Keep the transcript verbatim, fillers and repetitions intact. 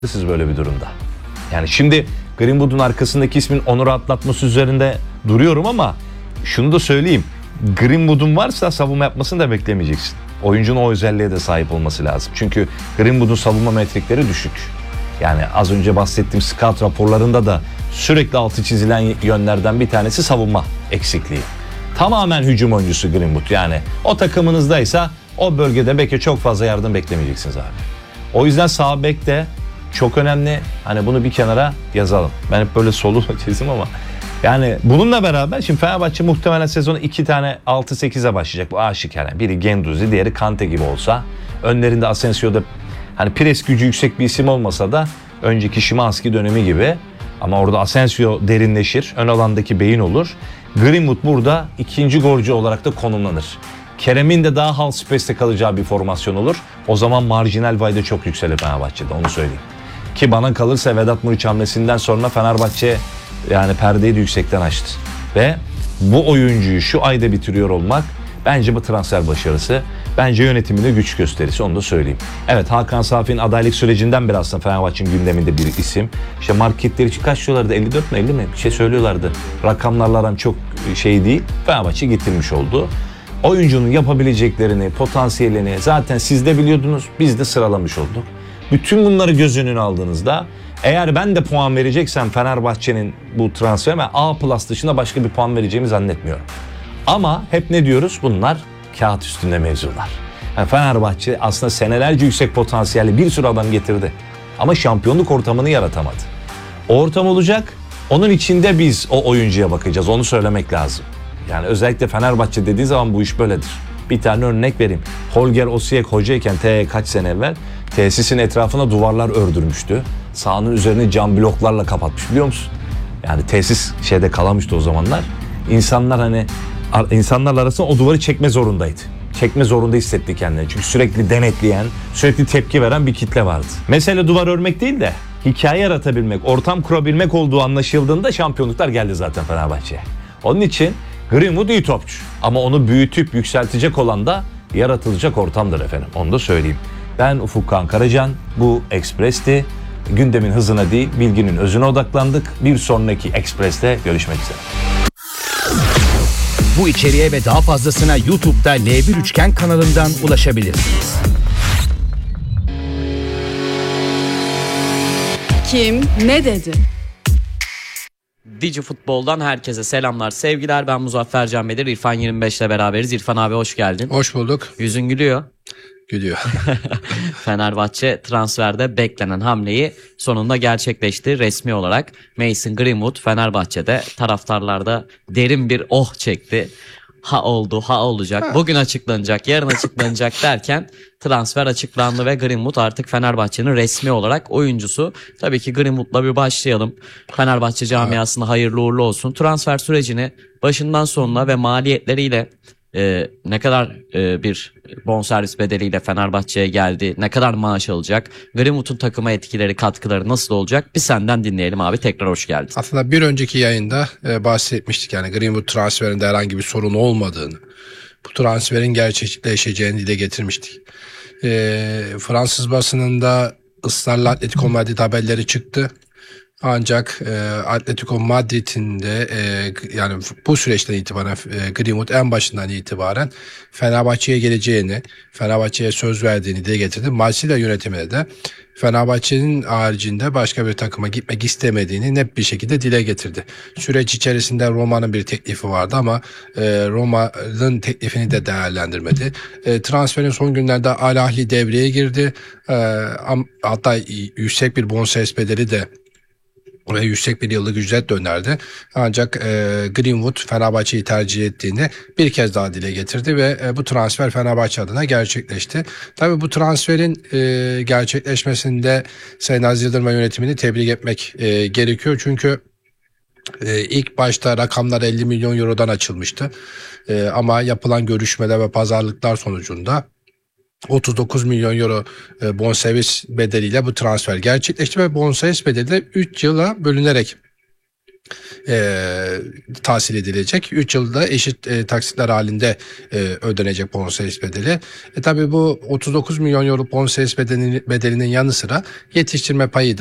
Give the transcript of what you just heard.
Siz böyle bir durumda. Yani şimdi Greenwood'un arkasındaki ismin Onur'u atlatması üzerinde duruyorum ama şunu da söyleyeyim. Greenwood'un varsa savunma yapmasını da beklemeyeceksin. Oyuncunun o özelliğe de sahip olması lazım. Çünkü Greenwood'un savunma metrikleri düşük. Yani az önce bahsettiğim scout raporlarında da sürekli altı çizilen yönlerden bir tanesi savunma eksikliği. Tamamen hücum oyuncusu Greenwood. Yani o takımınızdaysa o bölgede belki çok fazla yardım beklemeyeceksiniz abi. O yüzden sağ bek de çok önemli. Hani bunu bir kenara yazalım. Ben hep böyle solu çizdim ama yani bununla beraber şimdi Fenerbahçe muhtemelen sezonu iki tane altı sekize başlayacak. Bu aşikar. Yani biri Guendouzi, diğeri Kante gibi olsa. Önlerinde Asensio'da hani pres gücü yüksek bir isim olmasa da önceki Szymański dönemi gibi. Ama orada Asensio derinleşir. Ön alandaki beyin olur. Greenwood burada ikinci golcü olarak da konumlanır. Kerem'in de daha half space'te kalacağı bir formasyon olur. O zaman marjinal fayda çok yükselir Fenerbahçe'de, onu söyleyeyim. Ki bana kalırsa Vedat Muriç hamlesinden sonra Fenerbahçe yani perdeyi de yüksekten açtı. Ve bu oyuncuyu şu ayda bitiriyor olmak bence bu transfer başarısı. Bence yönetiminde güç gösterisi, onu da söyleyeyim. Evet, Hakan Safi'nin adaylık sürecinden beri aslında Fenerbahçe'nin gündeminde bir isim. İşte marketleri için kaç diyorlardı? elli dört mi elli mi? Bir şey söylüyorlardı. Rakamlarla aram çok şey değil. Fenerbahçe getirmiş oldu. Oyuncunun yapabileceklerini, potansiyelini zaten siz de biliyordunuz, biz de sıralamış olduk. Bütün bunları göz önüne aldığınızda eğer ben de puan vereceksem Fenerbahçe'nin bu transferine A plus dışında başka bir puan vereceğimi zannetmiyorum. Ama hep ne diyoruz? Bunlar kağıt üstünde mevzular. Yani Fenerbahçe aslında senelerce yüksek potansiyelli bir sürü adam getirdi. Ama şampiyonluk ortamını yaratamadı. O ortam olacak. Onun içinde biz o oyuncuya bakacağız. Onu söylemek lazım. Yani özellikle Fenerbahçe dediği zaman bu iş böyledir. Bir tane örnek vereyim. Holger Osijek hocayken te kaç sene evvel tesisin etrafına duvarlar ördürmüştü. Sahanın üzerini cam bloklarla kapatmış, biliyor musun? Yani tesis şeyde kalamıştı o zamanlar. İnsanlar hani insanlarla arasında o duvarı çekme zorundaydı. Çekme zorunda hissetti kendini. Çünkü sürekli denetleyen, sürekli tepki veren bir kitle vardı. Mesele duvar örmek değil de hikaye yaratabilmek, ortam kurabilmek olduğu anlaşıldığında şampiyonluklar geldi zaten Fenerbahçe'ye. Onun için Greenwood iyi topçu. Ama onu büyütüp yükseltecek olan da yaratılacak ortamdır efendim. Onu da söyleyeyim. Ben Ufuk Kağan Karacan. Bu Ekspres'ti. Gündemin hızına değil, bilginin özüne odaklandık. Bir sonraki Ekspres'te görüşmek üzere. Bu içeriğe ve daha fazlasına YouTube'da L bir Üçgen kanalından ulaşabilirsiniz. Kim ne dedi? Digi Futbol'dan herkese selamlar, sevgiler. Ben Muzaffer Can Bedir, İrfan yirmi beş ile beraberiz. İrfan abi hoş geldin. Hoş bulduk. Yüzün gülüyor. Gülüyor. Fenerbahçe transferde beklenen hamleyi sonunda gerçekleşti resmi olarak. Mason Greenwood Fenerbahçe'de, taraftarlarda derin bir oh çekti. Ha oldu, ha olacak, ha. Bugün açıklanacak, yarın açıklanacak derken transfer açıklandı ve Greenwood artık Fenerbahçe'nin resmi olarak oyuncusu. Tabii ki Greenwood'la bir başlayalım. Fenerbahçe camiasına hayırlı uğurlu olsun. Transfer sürecini başından sonuna ve maliyetleriyle e, ne kadar e, bir bonservis bedeliyle Fenerbahçe'ye geldi, ne kadar maaş alacak, Greenwood'un takıma etkileri, katkıları nasıl olacak, bir senden dinleyelim abi. Tekrar hoş geldin. Aslında bir önceki yayında e, bahsetmiştik, yani Greenwood transferinde herhangi bir sorun olmadığını, bu transferin gerçekleşeceğini dile getirmiştik. E, Fransız basınında ısrarla Atletico Madrid haberleri çıktı. Ancak e, Atletico Madrid'in de e, yani bu süreçten itibaren e, Greenwood en başından itibaren Fenerbahçe'ye geleceğini, Fenerbahçe'ye söz verdiğini dile getirdi. Marsilya yönetimine de Fenerbahçe'nin haricinde başka bir takıma gitmek istemediğini net bir şekilde dile getirdi. Süreç içerisinde Roma'nın bir teklifi vardı ama e, Roma'nın teklifini de değerlendirmedi. E, transferin son günlerde Al Ahly devreye girdi. E, hatta yüksek bir bonservis bedeli de ve yüksek bir yıllık ücret önerdi. Ancak e, Greenwood Fenerbahçe'yi tercih ettiğini bir kez daha dile getirdi ve e, bu transfer Fenerbahçe adına gerçekleşti. Tabii bu transferin e, gerçekleşmesinde Sayın Aziz Yıldırım ve yönetimini tebrik etmek e, gerekiyor. Çünkü e, ilk başta rakamlar elli milyon eurodan açılmıştı. E, ama yapılan görüşmeler ve pazarlıklar sonucunda otuz dokuz milyon euro bonservis bedeliyle bu transfer gerçekleşti ve bonservis bedeli de üç yıla bölünerek e, tahsil edilecek. üç yılda eşit e, taksitler halinde e, ödenecek bonservis bedeli. E tabi bu otuz dokuz milyon euro bonservis bedelinin, bedelinin yanı sıra yetiştirme payı